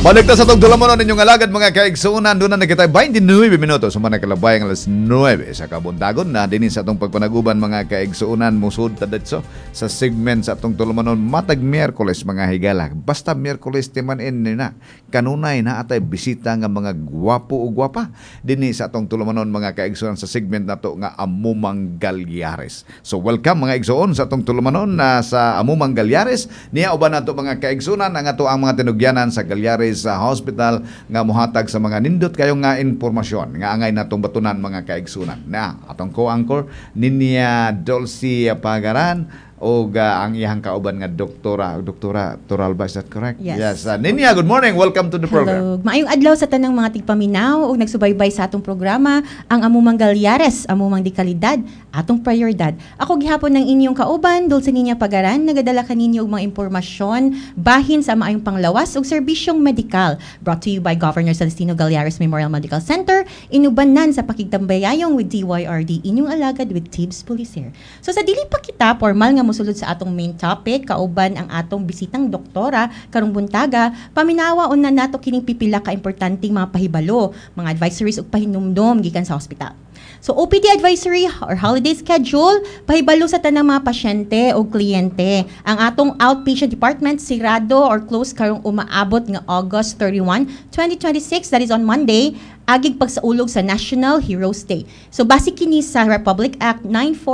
Balik ta sa itong tulamonon ninyong alagad mga kaigsuunan. Doon na kita 29 minutos. Sumana kalabay ang alas 9 sa kabuntagon na din sa itong pagpanaguban mga kaigsuunan. Musud tadetso sa segment sa itong tulamonon matag Miyerkules mga higala. Basta Miyerkules timanin na. Kanunay na atay bisita nga mga gwapo o gwapa. Din sa itong tulamonon mga kaigsuunan sa segment na to nga Amumang Galyares. So welcome mga igsuon sa itong tulamonon na sa Amumang Galyares. Niya uban na ito mga kaigsuunan ang ato ang mga tinugyanan sa Galyares sa hospital nga mohatag sa mga nindot kayo nga informasyon nga angay natong batunan mga kaigsunan. Na atong co-anchor Ninya Dulce Pagaran o ang iyang kauban nga Doktora Toralba, is that correct? Yes. Ninya, good morning. Welcome to the program. Hello. Maayong adlaw sa tanang mga tigpaminaw o nagsubaybay sa atong programa, ang Amumang Galyares, Amumang di kalidad, atong prioridad. Ako gihapon ng inyong kauban, Dulce Ninya Pagaran, nagadala kaninyo og mga impormasyon bahin sa maayong panglawas ug serbisyong medikal. Brought to you by Governor Celestino Galyares Memorial Medical Center, inubanan sa pakigtambayayong with DYRD, inyong alagad with Tibbs Policer. So sa dili pa kita formal nga musulod sa atong main topic, kauban ang atong bisitang doktora karong buntaga, paminawaon na nato kining pipila ka importanteng mga pahibalo, mga advisories ug pahinumdom gikan sa ospital. So OPD advisory or holiday schedule, pahibalo sa tanang mga pasyente o kliyente. Ang atong outpatient department sirado or closed karong umaabot nga August 31, 2026, that is on Monday, agig pagsaulog sa National Heroes Day. So base kini sa Republic Act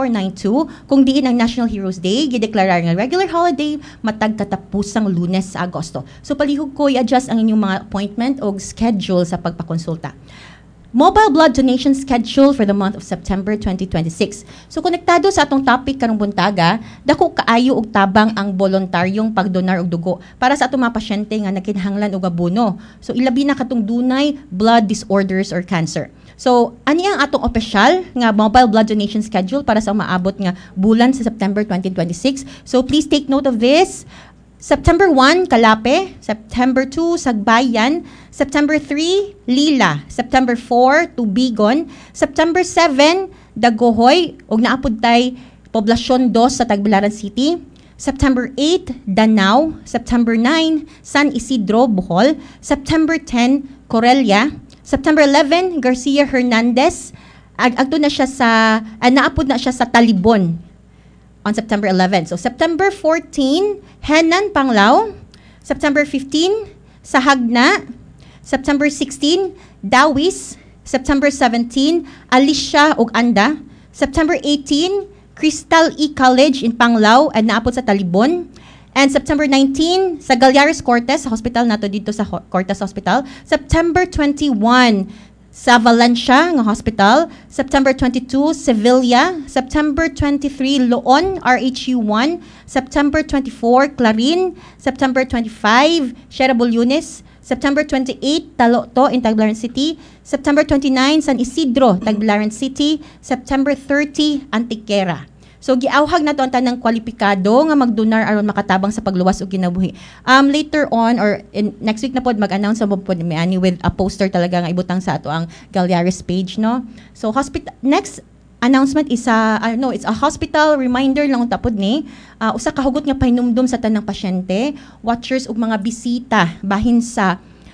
9492, kung diin ang National Heroes Day gideklarar nga regular holiday matag katapusang Lunes sa Agosto. So palihog ko i-adjust ang inyong mga appointment o schedule sa pagpakonsulta. Mobile blood donation schedule for the month of September 2026. So konektado sa atong topic karong buntaga, dako kaayo og tabang ang voluntaryong pagdonar og dugo para sa atong mga pasyente nga nakinahanglan og abono. So ilabi na katong dunay blood disorders or cancer. So ani ang atong opisyal nga mobile blood donation schedule para sa maabot nga bulan sa September 2026. So please take note of this. September 1, Kalape. September 2, Sagbayan. September 3, Lila. September 4, Tubigon. September 7, Dagohoy. Ug naapod tay Poblasyon 2 sa Tagbilaran City. September 8, Danao. September 9, San Isidro, Bohol. September 10, Corelia. September 11, Garcia Hernandez. Agto na siya sa naapod na siya sa Talibon on September 11. So September 14, Henan, Panglao. September 15, Sahagna. September 16, Dawis. September 17, Alicia ug Anda. September 18, Crystal E College in Panglao and naapod sa Talibon. And September 19, sa Galyares Cortes, sa hospital nato dito sa Cortes Hospital. September 21, sa Valencia nga hospital. September 22, Sevilla. September 23, Loon, RHU1. September 24, Clarin. September 25, Sierra Bulunes. September 28, Taloto in Tagbilaran City. September 29, San Isidro, Tagbilaran City. September 30, Antiquera. So giawhag na to ang tanang kwalipikado nga magdonar aron makatabang sa pagluwas og kinabuhi. Later on or next week na pod mag-announce mo pod may ani with a poster talaga nga ibutang sa ato ang Galyares page, no. So next announcement is it's a hospital reminder lang tapod ni usa ka hugot nga pahinumdom sa tanang pasyente, watchers ug mga bisita bahin sa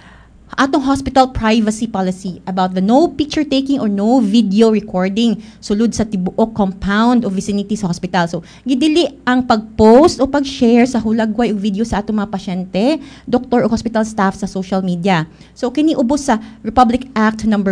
atong hospital privacy policy about the no picture taking or no video recording sulod sa tibuok compound o vicinity sa hospital. So, gidili ang pag-post o pag-share sa hulagway o video sa atong mga pasyente, doktor o hospital staff sa social media. So, kini ubos sa Republic Act number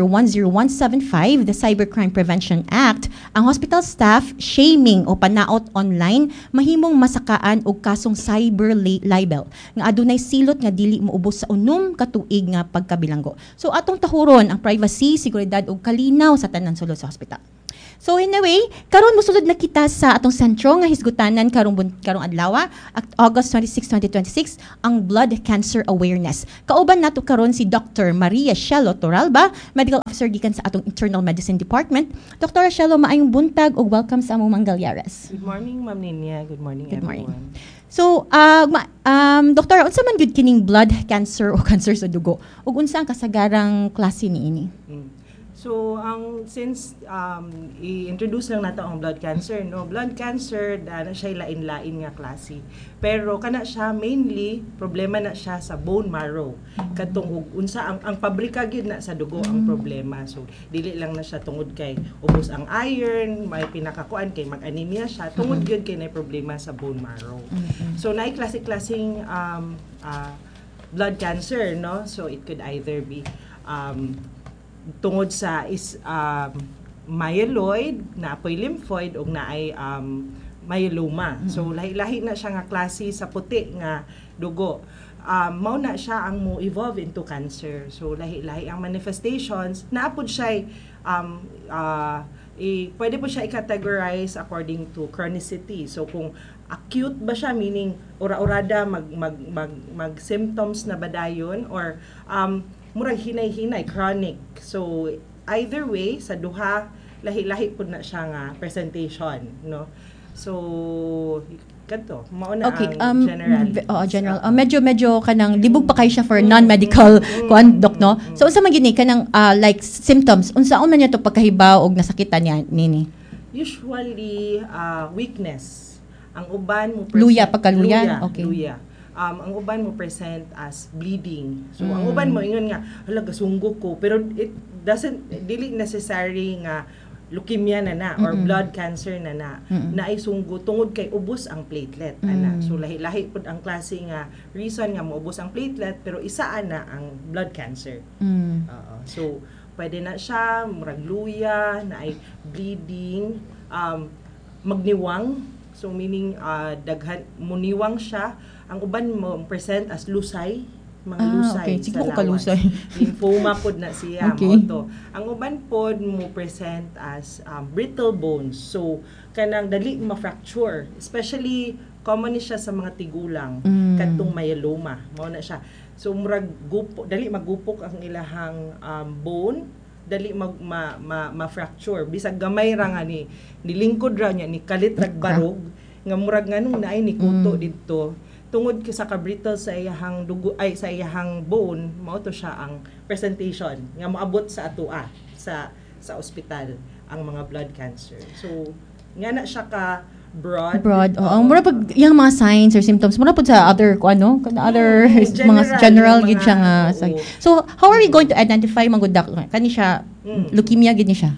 10175, the Cybercrime Prevention Act, ang hospital staff shaming o panaot online mahimong masakaan og kasong cyber libel nga adunay silot nga dili moubos sa unom ka tuig nga pagkabilanggo. So atong tahuron ang privacy, seguridad ug kalinaw sa tanan sulod sa hospital. So anyway, karon mosulod na kita sa atong sentro nga hisgutanan karong adlaw, August 26, 2026, ang blood cancer awareness. Kauban nato karon si Dr. Maria Shelo Toralba, medical officer gikan sa atong internal medicine department. Dr. Shelo, maayong buntag ug welcome sa Amumang Galyares. Good morning, Ma'am Ninya. Good morning, everyone. So, Doktor, unsa man gyud kining blood cancer o cancer sa dugo? Ug unsa ang kasagarang klase niini? So since i-introduce lang nato ang blood cancer, no, blood cancer na siya lain-lain nga klase, pero kana siya mainly problema na siya sa bone marrow, katong unsa ang pabrika gyud na sa dugo ang problema. So dili lang na siya tungod kay ubos ang iron, may pinakakuan kay mag-anemia siya, tungod gyud kay nay problema sa bone marrow. So naay klase-klaseng blood cancer, no, so it could either be tungod sa myeloid, naapoy lymphoid, o naay myeloma. So, lahi-lahi na siya nga klase sa puti nga dugo. Mao na siya ang mo-evolve into cancer. So, lahi-lahi ang manifestations. Naapod siya, pwede po siya i-categorize according to chronicity. So, kung acute ba siya, meaning ura-urada, mag-symptoms na ba dayon, or murag hinay-hinay, chronic. So, either way, sa duha, lahi-lahi po na siya nga presentation, no? So, kanto, mauna ang general. Medyo kanang libog pa kayo siya for non-medical kuan doc, no? So, unsa man gini kanang like symptoms, unsaon man niya to pagkahibaw og nasakitan niya nini? Usually, weakness. Ang uban mo luya, pagkaluya? Okay. Luya. Ang uban mo present as bleeding. So, ang uban mo, ingon nga, hala, gasunggo ko. Pero it doesn't, dili necessary nga leukemia na or blood cancer na ay sunggo tungod kay ubos ang platelet. So, lahi-lahi po ang klase nga reason nga maubos ang platelet, pero isa na ang blood cancer. So, pwede na siya, murag luya, na ay bleeding, magniwang. So, meaning, daghan, muniwang siya. Ang uban mo present as lusay, mga lusay okay. sa lawas. Kalusay. Lymphoma pod na siya. Okay. Ang uban pod mo present as brittle bones. So, kanang dali ma-fracture. Especially, common ni siya sa mga tigulang. Katong myeloma. Mao na siya. So, murag dali magupok ang ilahang bone, dali ma-fracture. Bisag gamay ra nga ni nilingkod ra niya, ni kalit rag barog, nga murag nganong naay ni kuto dito. Tungod sa kabrittle sa iyahang dugo ay sa iyahang bone, mao to siya ang presentation nga moabot sa atoa sa ospital ang mga blood cancer. So nga na siya ka broad. Mura pag yung mga signs or symptoms mura pud sa other other mga general gid siya nga. So how are we going to identify magud kani siya leukemia gid ni siya?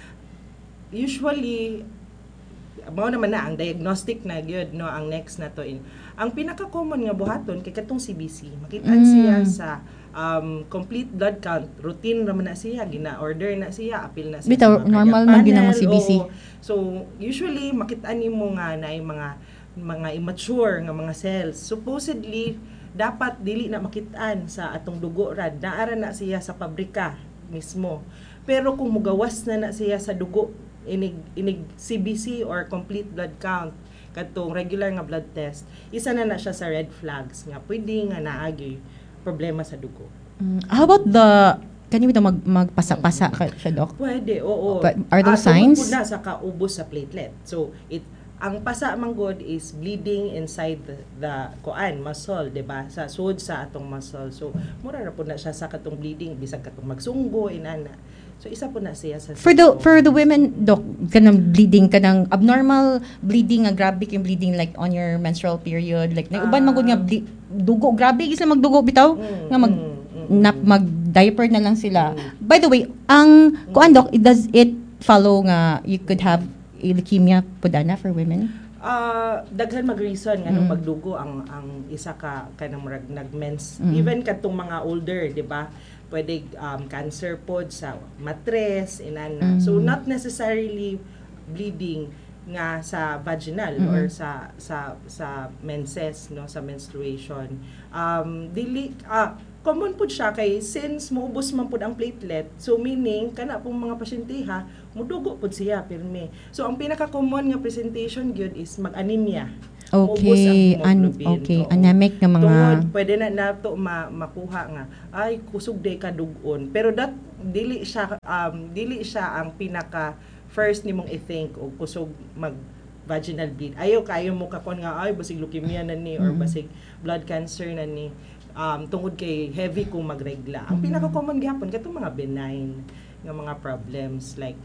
Usually mao naman na ang diagnostic na gyud, no, ang next na to ang pinaka-common nga buhaton kay katong CBC. Makita siya sa complete blood count, routine naman na siya, gina-order na siya, apil na siya. Bitaw normal man din ang CBC. So usually makita nimo nga na mga immature nga mga cells. Supposedly dapat dili na makitaan sa atong dugo rad, naara na siya sa pabrika mismo. Pero kung mugawas na siya sa dugo, inig CBC or complete blood count, katong regular nga blood test, isa na siya sa red flags nga pwede nga naagi problema sa dugo. How about kanino magpasa-pasa siya, Doc? Pwede, oo. But are those signs? Tungod na sa kaubos sa platelet. So, ang pasa man god is bleeding inside the muscle, diba? Sa sud sa atong muscle. So, mura ra po na siya sa katong bleeding, bisag katong magsunggo, inana. So, isa po na siya sa for the women, Doc, kanang bleeding, kanang abnormal bleeding, grabe yung bleeding like on your menstrual period, like uban magud nga dugo, grabe isla magdugo bitaw nga mag-diaper na lang sila. By the way, ang Doc, does it follow nga you could have leukemia pudana for women? Daghan mag-reason nga nung magdugo ang isa ka kanang murag nag-mens. Even katong mga older, di ba? Pwede cancer pod sa matres, inana. So not necessarily bleeding nga sa vaginal or sa menses, no, sa menstruation. Common po siya kay since maubos man po ang platelet, so meaning kana pong mga pasyente mudugo po siya pirme. So ang pinaka-common nga presentation gyud is mag-anemia. Okay, anemic nga mga tungod, pwede na nato makuha nga ay kusog day ka dugon, pero dili siya ang pinaka first nimong i-think o kusog mag vaginal bleed. Ayaw mo kakon nga ay basig leukemia na ni or basig blood cancer na ni. Tungod kay heavy kung magregla. Ang pinaka-common gihapon katong mga benign nga mga problems like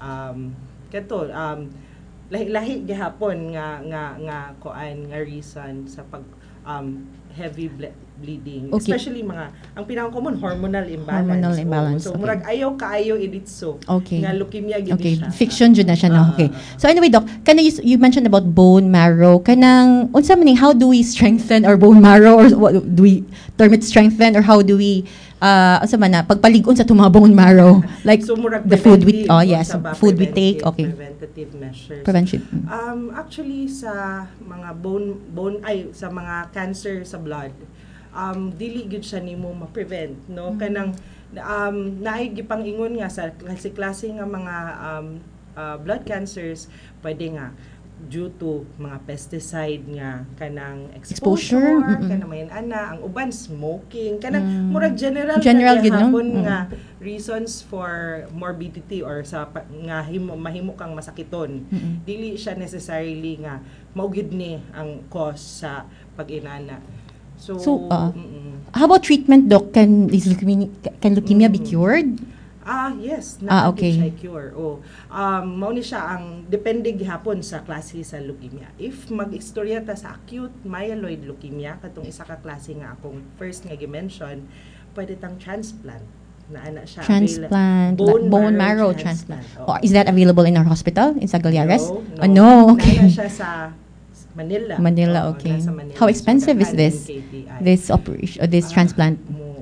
kato lahi-lahi gihapon nga kuan nga reason sa pag heavy bleeding, Okay. especially mga ang pinaka-common hormonal imbalance. So okay. murag ayaw iditso Okay. nga leukemia gid Okay, siya. fiction jud na siya, no? Okay. So anyway, Doc, you mentioned about bone marrow. Kanang, unsa man how do we strengthen our bone marrow, or what, do we term it strengthen, or how do we, unsa man na, pagpalig-on sa tumang bone marrow? Like, So murag the food we, preventive, yes, unsa ba, food we take, okay. preventative measures. Prevention. Actually sa mga sa mga cancer sa blood, dili gyud siya nimo ma-prevent, no? Kanang naay gipang-ingon nga sa klase nga mga blood cancers, pwede nga due to mga pesticide nga kanang exposure, kanang mayan ang uban smoking, kanang murag general Gid, no? nga reasons for morbidity or sa nga mahimo kang masakiton. Dili siya necessarily nga mao gid ni ang cause sa pag-inana. So How about treatment, Doc? Can leukemia be cured? Yes, okay. siya cure. Mao ni siya ang depende gihapon sa klase sa leukemia. If mag-istorya ta sa acute myeloid leukemia katong isa ka klase nga akong first nga gi-mention, pwede tang transplant. Naana siya Transplant, bone marrow transplant. Is that available in our hospital in Sagallares? No. Okay. Naana siya sa Manila. Okay. Nasa Manila. How expensive is this? KTI. This operation, this transplant?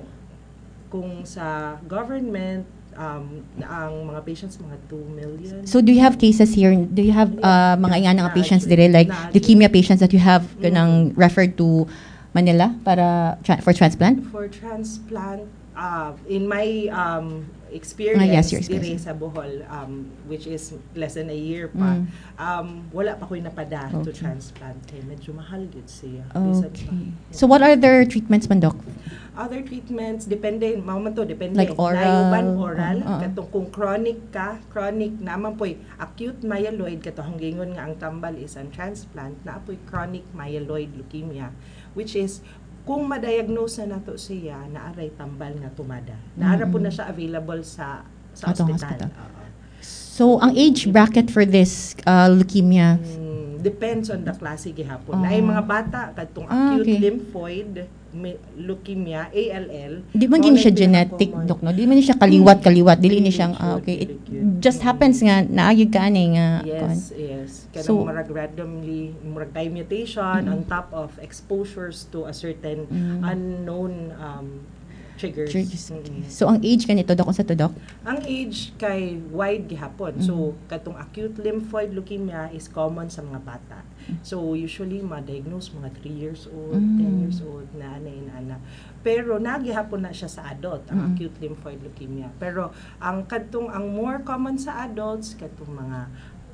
Kung sa government, ang mga patients mga 2 million. So do you have cases here? Do you have mga ingana nga patients dire, like leukemia patients that you have kanang referred to Manila para for transplant? For transplant, in my experience, your experience. dire sa Bohol, which is less than a year pa, wala pa ko'y napada to transplant. Kaya medyo mahal yun siya. Okay. So what are their treatments man, Doc? Other treatments, depende, depende. Like oral? Oral. Katong kung chronic naman po'y acute myeloid, katong gingon nga ang tambal is ang transplant, na po'y chronic myeloid leukemia, which is, kung ma-diagnose na nato siya, naaray tambal nga tumada. Naara po na siya available sa hospital. So, ang age bracket for this leukemia? Depends on the klase gihapon. Ay mga bata katong acute lymphoid leukemia, ALL. Di man gini siya genetic, Doc, no? Di man siya kaliwat. Dili ni siyang, okay. It just happens nga, naagig ka ani nga. Yes. Kanang murag randomly, murag time mutation on top of exposures to a certain unknown triggers. So, ang age ganito, Doc, unsa to, Doc? Ang age kay wide gihapon. So, katong acute lymphoid leukemia is common sa mga bata. So, usually, ma-diagnose mga 3 years old, 10 years old, na ana. Pero, nagyahapon na siya sa adult, ang acute lymphoid leukemia. Pero, ang more common sa adults, katong mga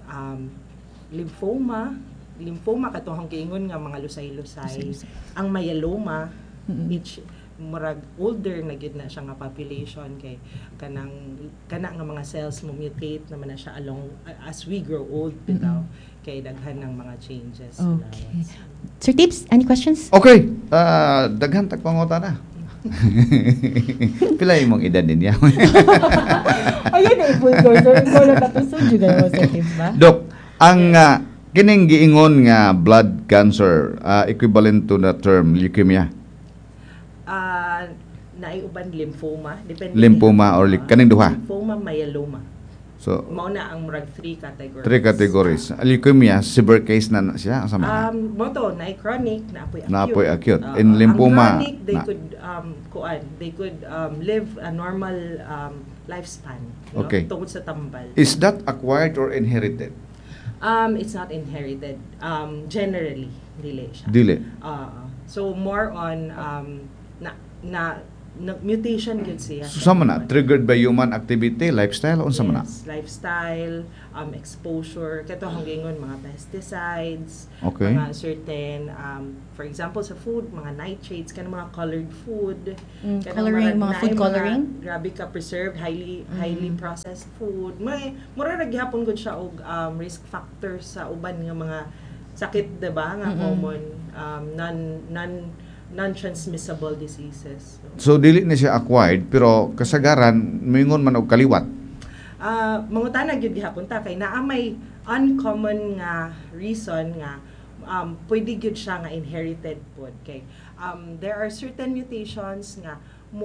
lymphoma, katong giingon nga mga lusay-lusay, ang myeloma, murag older na gid na siya nga population, kay kana nga mga cells mo mutate naman na siya along as we grow old bitaw, kay daghan ng mga changes. Okay. Sir Tips, any questions? Okay, daghan tag pangutana. Pila imong edad niya? Ayun na ipulgor. So, ikaw na tatusod yung gano'n, Sir Tips, ba? Dok, ang kining giingon nga blood cancer, equivalent to the term leukemia? Naiuban lymphoma, depende. Lymphoma or kaning duha? Lymphoma, myeloma. So, mao na ang murag 3 categories. 3 categories. Leukemia, severe case na siya asa man? Moto na chronic, naapoy acute. Naapoy acute. In lymphoma, ang chronic, they could live a normal lifespan, okay. Tungod sa tambal. Is that acquired or inherited? It's not inherited. Generally, dili siya. Dili. So more on mutation gid siya. So sama na triggered by human activity, lifestyle unsa man na? Yes, lifestyle, exposure, kato hanggingon mga pesticides, okay. mga certain for example sa food, mga nitrates, kanang mga colored food, coloring, mga food coloring, grabe ka preserved, highly processed food. Mura ra gyapon gud siya og risk factors sa uban nga mga sakit, diba, nga common non-transmissible diseases. So dili na siya acquired, pero kasagaran moingon man og kaliwat. mangutana gyud gihapon ta kay naa may uncommon nga reason nga pwede gyud siya nga inherited pod kay there are certain mutations nga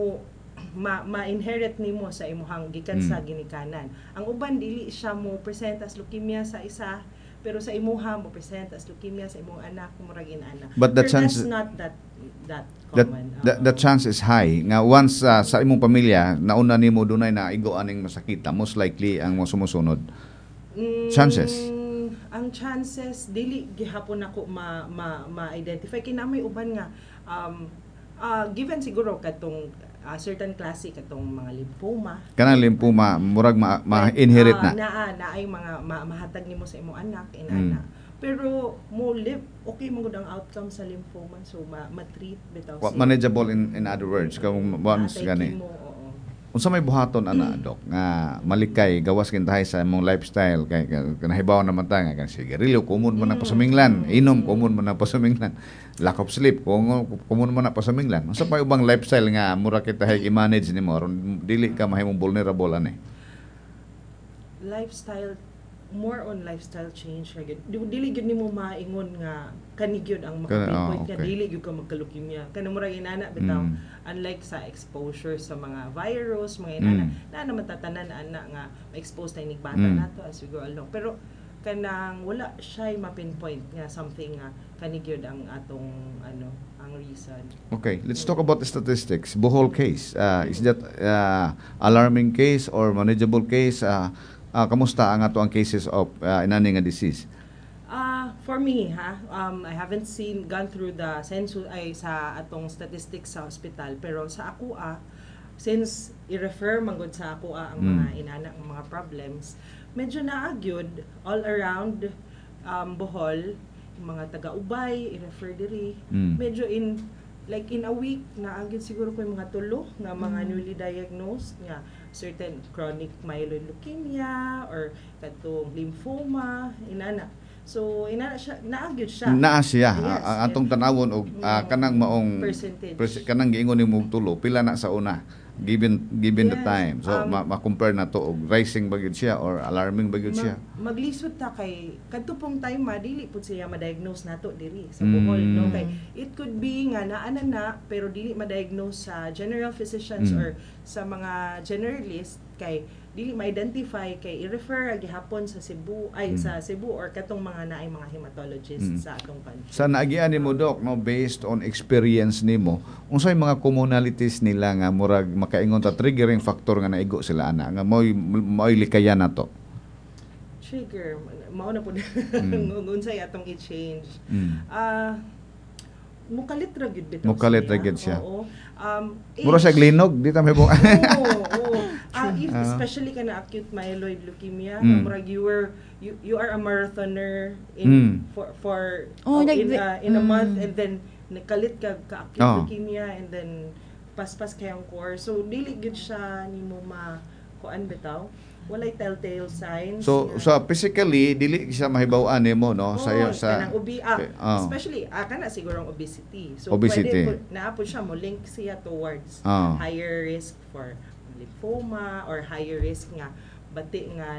ma-inherit nimo sa imuhang gikan sa ginikanan. Ang uban dili siya mo present as leukemia sa isa, pero sa imuha mo present as leukemia sa imong anak murag ina-anak. But the pero chance that's not that common. the chance is high nga once sa imong pamilya nauna nimo dunay na igo aning masakita, most likely ang mo sumusunod. Chances. Ang chances dili gihapon ako ma-identify kay na may uban nga given siguro katong certain klase katong mga lymphoma. Kanang lymphoma murag ma-inherit na. Naay mga mahatag nimo sa imong anak, ina-anak. Pero okay mo gud ang outcome sa lymphoma, so ma-treat bitaw. Manageable in other words kung once gani. Unsa may buhaton ana dok nga malikay gawas kintahay sa imong lifestyle kay kanahibaw naman ta nga sigarilyo common man na pasaminglan, inom common man na pasaminglan, lack of sleep common man na pasaminglan. Unsa pa ubang lifestyle nga mura kita i-manage nimo aron dili ka mahimong vulnerable ani? Lifestyle, more on lifestyle change gyud. Dili gyud nimo maingon nga kani gyud ang makapinpoint nga dili gyud ka magka-leukemia. Kana mura inana bitaw unlike sa exposure sa mga virus, mga inana na naman tatanan ana nga ma-expose ta inig bata nato as we go along. Pero kanang wala siya ma-pinpoint nga something nga kani gyud ang atong ang reason. Okay, let's talk about the statistics. Bohol case, is that alarming case or manageable case? Kamusta ang ato ang cases of inani nga disease? For me, I haven't gone through the census sa atong statistics sa hospital, pero sa ako since i-refer man gud sa ako ang mga inanak ng mga problems, medyo naagyod all around Bohol, mga taga-Ubay i-refer diri. Medyo in a week naagyod siguro ko mga tulo nga mga newly diagnosed nga certain chronic myeloid leukemia or katong lymphoma inana. So inana siya naagyod siya. Naa siya. Yes, Atong tanawon og kanang maong percentage. kanang giingon nimo tulo pila na sa una given the time. So ma-compare na to og rising ba gyud siya or alarming ba gyud siya? Maglisod ta kay kadto pong time dili pud siya ma-diagnose nato diri sa Bohol no kay it could be nga naa na pero dili ma-diagnose sa general physicians or sa mga generalist kay dili ma-identify kay i-refer gihapon sa Cebu sa Cebu or katong mga naay mga hematologists sa atong country. Sa naagian nimo dok no based on experience nimo unsay mga commonalities nila nga murag makaingon ta triggering factor nga naigo sila ana nga mo'y likayan nato? Trigger mao na pud unsay atong i-change. Mukalit ra gyud bitaw. Mukalit ra gyud siya. Oo. Mura siya glinog di ta may oo. Especially kana acute myeloid leukemia, murag you are a marathoner in in a month and then nakalit ka acute leukemia and then paspas kayang course. So dili gyud siya nimo kuan bitaw. Walay telltale signs. So physically dili siya mahibaw-an nimo no sa especially kana siguro ang obesity. So obesity. Pwede naapod siya mo link siya towards higher risk for lymphoma or higher risk nga bati nga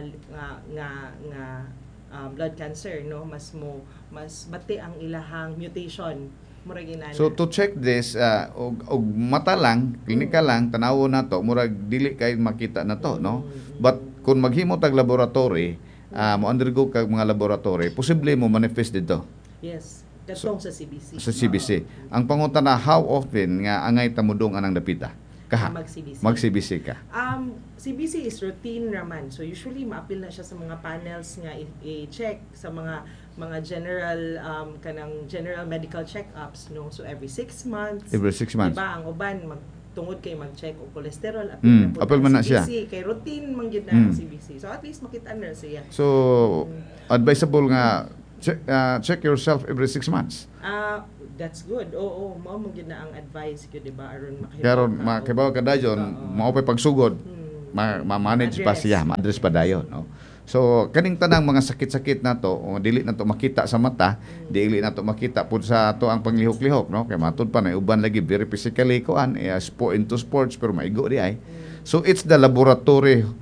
blood cancer no mas bati ang ilahang mutation. So to check this og mata lang, klinika lang tanawo nato murag dili kay makita na to no. But kung maghimo tag laboratory, mo undergo kag mga laboratory, posible mo manifest dito. Yes, katong sa CBC. Sa CBC. Ang pangutana how often nga angay tamudong anang dapita? Mag-CBC ka. CBC is routine raman. So usually maapil na siya sa mga panels nga i-check sa mga general kanang general medical check-ups no. So every 6 months. Every 6 months. Diba ang uban tungod kay mag-check og cholesterol apil man na siya. Kay routine man gyud na ang CBC. So at least makita na siya. So advisable nga check yourself every 6 months. That's good. Oo, mao man gyud na ang advice gyud diba aron makibaw ka dayon, mao pay pagsugod. Ma-manage pa siya, ma-address pa dayon, no. So kaning tanang mga sakit-sakit nato, dili nato makita sa mata, dili nato makita pud sa ato ang panglihok-lihok, no. Kay matud pa na uban lagi very physically into sports pero maigo di ay. So it's the laboratory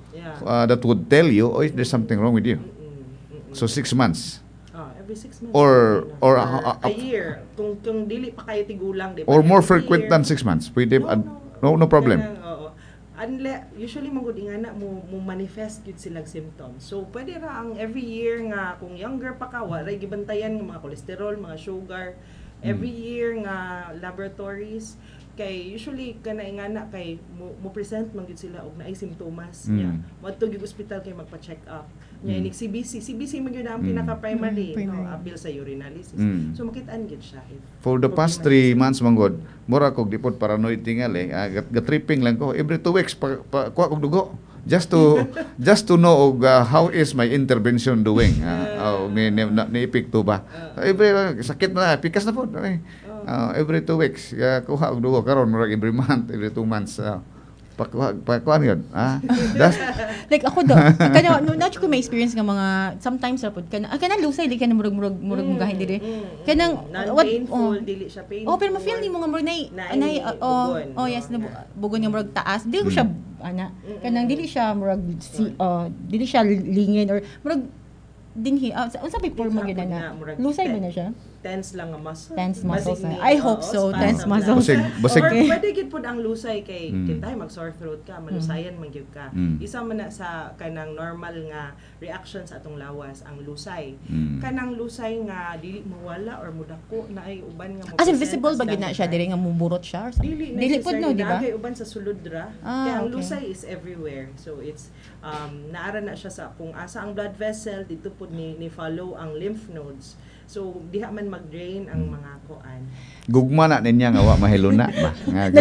that would tell you, oh, there's something wrong with you. So 6 months. Every 6 months. Or a year. Kung dili pa kayo tigulang, di ba? or more Every frequent year. than 6 months. Pwede, no problem. Kanang, oo. Usually magud ingana mo manifest gyud silang symptoms. So pwede ra ang every year nga kung younger pa ka wala gibantayan nga mga cholesterol, mga sugar, every year nga laboratories kay usually kana ingana kay mo present man gyud sila og naay simptomas niya. Wadto gyud ospital kay magpa-check up. Nya inig CBC man gyud ang pinaka primary no appeal sa urinalysis. So makitaan gyud siya. For the past 3 months manggod, mura kog dipot paranoid tingali, tripping lang ko every 2 weeks kuha kog dugo. Just to know how is my intervention doing. Ni epekto ba? Every sakit na, pikas na po. Every 2 weeks kuha og dugo karon murag every month, every 2 months. Pakuan yun. That's, like ako do, kana not ko may experience nga mga sometimes ra pud kana lusay di kana murag mugahin diri. Kanang painful dili siya painful. Pero ma-feel ni mo nga murag nay yes na bugon nga murag taas. Dili ko siya kanang dili siya murag dili siya lingin or murag dinhi unsa ba forma gyud na lusay ba na siya? Tense lang ang muscle. Tense muscles. I hope so. Tense muscles. Basig. Or pwede gid pud ang lusay kay kitay mag sore throat ka, malusayan man gyud ka. Isa man na sa kanang normal nga reaction sa atong lawas ang lusay. Kanang lusay nga dili mawala or mudako na ay uban nga mo. As invisible ba gyud na siya diri nga muburot siya or something? Dili pud no, di ba? Dili uban sa sulod ra. Kaya ang lusay is everywhere. So it's naara na siya sa kung asa ang blood vessel dito pud ni follow ang lymph nodes. So diha man mag-drain ang mga kuan. Gugma na ninya nga wa mahiluna ba.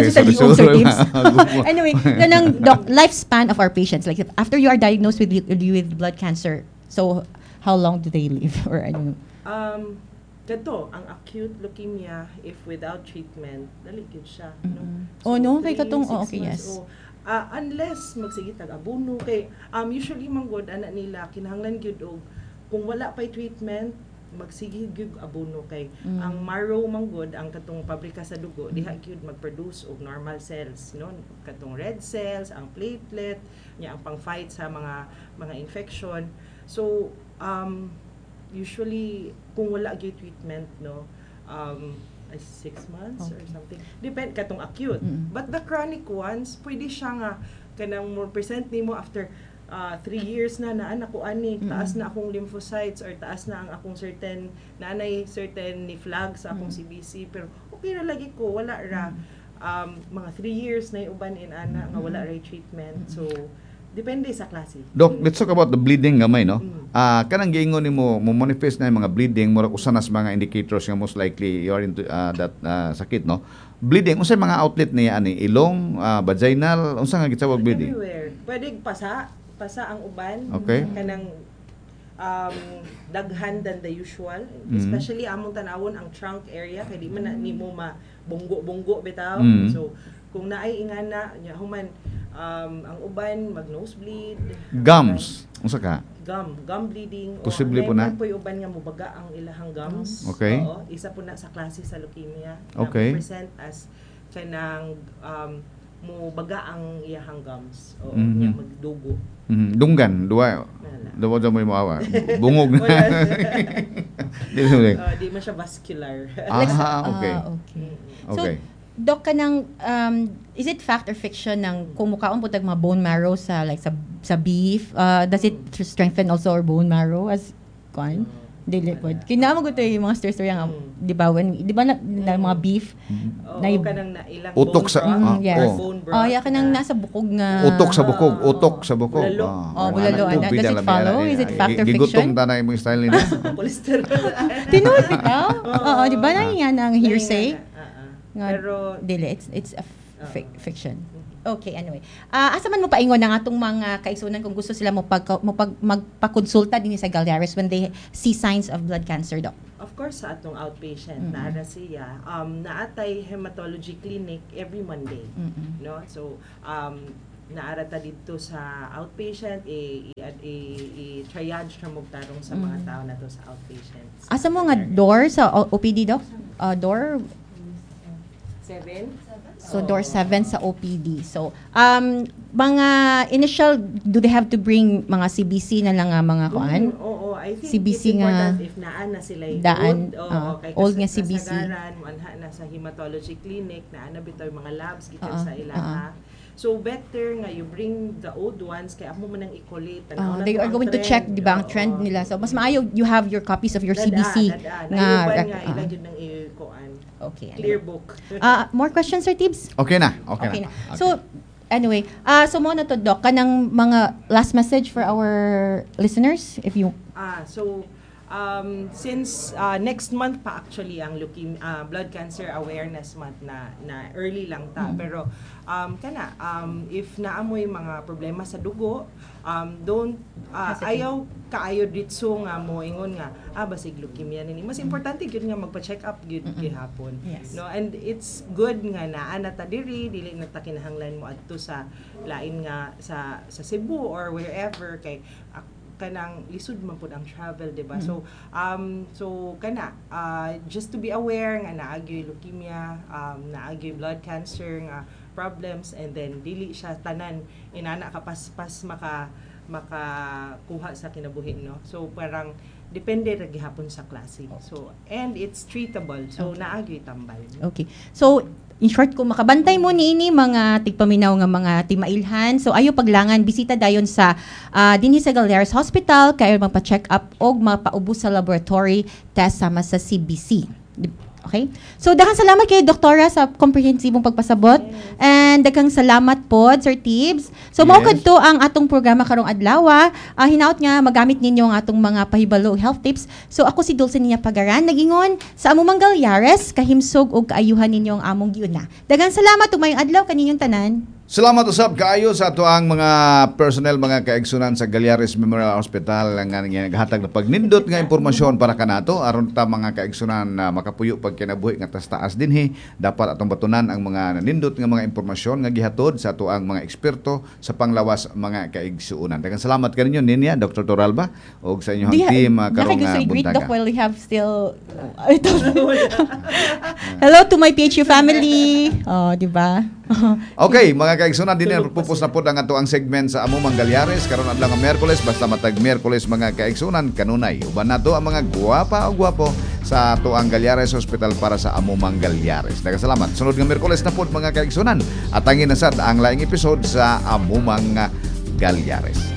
Anyway, kanang doc lifespan of our patients like after you are diagnosed with blood cancer. So how long do they live or I don't know? Kato ang acute leukemia if without treatment dali gyud siya, no. So, kay katong okay yes. Unless magsige tag-abono kay usually manggod ana nila kinahanglan gyud og kung wala pay treatment magsige gyud abono kay ang marrow manggod ang katong pabrika sa dugo diha gyud mag-produce og normal cells no katong red cells ang platelet nya ang pang-fight sa mga infection. So usually kung wala gyud treatment no 6 months or something depend katong acute but the chronic ones pwede siya nga kanang more present nimo after 3 years na ako ani taas na akong lymphocytes or taas na ang akong certain ni flag sa akong CBC pero okay ra lagi ko wala ra mga 3 years na uban ana nga wala ra treatment so depende sa klase. Doc, let's talk about the bleeding gamay no. Kanang giingon nimo mo manifest na yung mga bleeding mura usa nas mga indicators nga most likely you are into that sakit no. Bleeding unsay mga outlet niya ani ilong, vaginal, unsa nga gitawag bleeding? Everywhere. Pwede pasa ang uban kanang daghan than the usual especially among tanawon ang trunk area kay di man na nimo mabunggo bitaw so kung naay ingana nya human ang uban mag nosebleed gums unsa ka gum bleeding posible po na poy uban nga mobaga ang ilahang gums isa po na sa klase sa leukemia na present as kanang mo baga ang iyahang gums o niya magdugo. Dunggan duwa mo awa. Bungog na. Di man siya vascular. Okay. So Doc kanang is it fact or fiction ng kung mukaon pud mga bone marrow sa like sa beef does it strengthen also our bone marrow as kuan? Dili pod. Kinamo ko to yung mga story nga di ba na mga beef na kanang na ilang utok sa bone broth. Kanang nasa bukog nga utok sa bukog. Bulalo. Does it follow? Is it fact or fiction? Gigutom ta na imong style nila. Cholesterol. Tinuod bitaw? Oo, di ba na yan ang hearsay? Pero dili it's a fiction. Okay, anyway. Asa man mo paingon ang atong mga kaigsunan kung gusto sila magpakonsulta din sa Galliares when they see signs of blood cancer, Doc? Of course, sa atong outpatient, naara siya. Naatay hematology clinic every Monday. No? So, naara ta dito sa outpatient, i-triage na magtarong sa mga tao na to sa outpatient. Asa mo nga door sa OPD, Doc? Door? 7? So, door 7 sa OPD. So, mga initial, do they have to bring mga CBC na lang nga mga kuan? Oo, I think CBC it's nga important if naan na sila daan, kay old nga CBC. kasagaran, manha na sa hematology clinic, naan na bitaw yung mga labs gikan sa ilaha. So better nga you bring the old ones kay amo man ang i-collate. They are going to check, di ba, ang trend nila. So, mas maayo you have your copies of your CBC nga ilagid ng i-kuan. Okay. Clear book. More questions, Sir Tibbs? Okay na. Okay na. So, anyway, so mo na to, Doc, kanang mga last message for our listeners, if you... Since next month pa actually ang leukemia, blood cancer awareness month na early lang ta, pero if naamoy mga problema sa dugo, don't ayaw kaayo ditso nga mo ingon nga basig leukemia nini. Mas importante gyud nga magpa-check up gyud gihapon. Yes. No, and it's good nga naa na ta diri, dili na ta kinahanglan mo adto sa lain nga sa Cebu or wherever kay kanang lisod man pud ang travel, diba? So just to be aware nga naagyoy leukemia, naagyoy blood cancer nga problems, and then dili siya tanan inana kapaspas makakuha sa kinabuhi, no? So parang depende ra gihapon sa klase. So and it's treatable. So naagyoy tambal. Okay. So in short, kung makabantay mo niini mga tigpaminaw nga mga timailhan, so ayo paglangan bisita dayon sa dinhi sa Galerias Hospital kayo magpa-check up og mapaubos sa laboratory test sama sa CBC. Okay? So daghang salamat kay Doktora sa komprehensibong pagpasabot, and daghang salamat pod Sir Tibbs. So mao kadto ang atong programa karong adlaw. Hinaut nga magamit ninyo ang atong mga pahibalo health tips. So ako si Dulcinea Pagaran nagingon sa among Galyares kahimsog og kaayuhan ninyo ang among giuna. Daghang salamat ug maayong adlaw kaninyong tanan. Salamat usab kaayo sa ato ang mga personnel, mga kaigsunan sa Galyares Memorial Hospital nga naghatag na pagnindot nga impormasyon para kanato aron ta mga kaigsunan na makapuyo pag kinabuhi nga taas dinhi. Dapat atong batunan ang mga nindot nga mga impormasyon nga gihatod sa ato ang mga eksperto sa panglawas mga kaigsunan. Daghang salamat kaninyo ninya Dr. Toralba og sa inyong team karong buntaga. Doc, while we have still hello to my PHU family. Di ba? Okay, mga kaigsunan, din pupus na po ang ato ang segment sa Amo Mangalyares karon adlaw nga Miyerkules, basta matag Miyerkules mga kaigsunan kanunay. Uban nato ang mga guwapa o gwapo sa ato ang Galyares Hospital para sa Amo Mangalyares. Nagasalamat. Sunod nga Miyerkules na po mga kaigsunan. At angin na sad ang laing episode sa Amo Mangalyares.